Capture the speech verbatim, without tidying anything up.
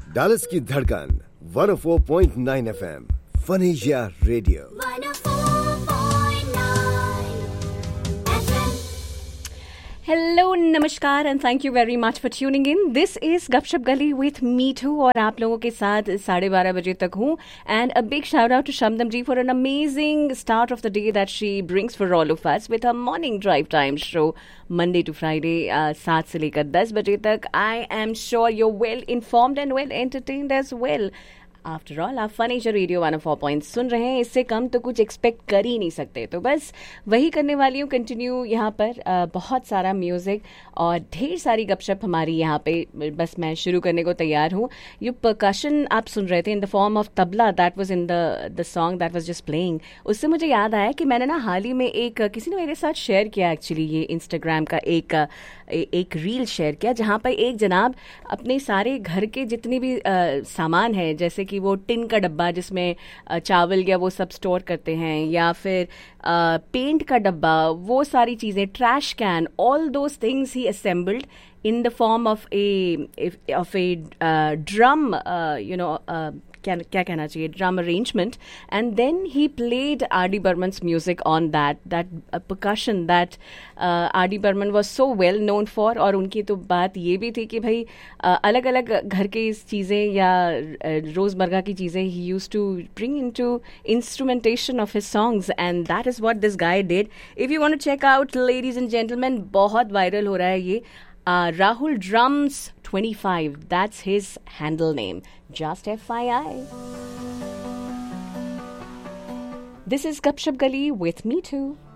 Dallas की धड़कन one O four point nine F M फनेशिया radio. Hello नमस्कार and thank you very much for tuning in. This is गपशप गली with me to और आप लोगों के साथ साढ़े बारह बजे तक हूँ। And a big shout out to Shabnam ji for an amazing start of the day that she brings for all of us with a morning drive time show Monday to Friday सात से लेकर दस बजे तक। I am sure you well informed and well entertained as well. After all आप फनेशिया radio one O four point सुन रहे हैं, इससे कम तो कुछ एक्सपेक्ट कर ही नहीं सकते। तो बस वही करने वाली हूँ, कंटिन्यू यहाँ पर आ, बहुत सारा म्यूज़िक और ढेर सारी गपशप हमारी यहाँ पे। बस मैं शुरू करने को तैयार हूँ। ये परकशन आप सुन रहे थे in the form of tabla, that was in the the song that was just playing. उससे मुझे याद आया कि मैंने ना हाल ही में एक किसी ने मेरे साथ शेयर किया एक्चुअली ये इंस्टाग्राम का एक एक रील शेयर किया, जहाँ पर एक जनाब अपने सारे घर के जितने भी आ, सामान है, जैसे कि वो टिन का डब्बा जिसमें चावल या वो सब स्टोर करते हैं, या फिर आ, पेंट का डब्बा, वो सारी चीज़ें, trash can, all those things he assembled in the form of a of a uh, drum uh, you know uh, क्या क्या कहना चाहिए drum arrangement, and then he played R D Burman's music on that that percussion that R D Burman was so well known for. और उनकी तो बात ये भी थी कि भाई uh, अलग अलग घर के चीज़ें या uh, रोज़मर्रा की चीज़ें ही use to bring in to instrumentation of his songs, and that is what this guy did. If you want to check out ladies and gentleman, बहुत वायरल हो रहा है ये। Uh, Rahul Drums twenty-five, that's his handle name. Just F Y I. This is Gupshup Gali with me too.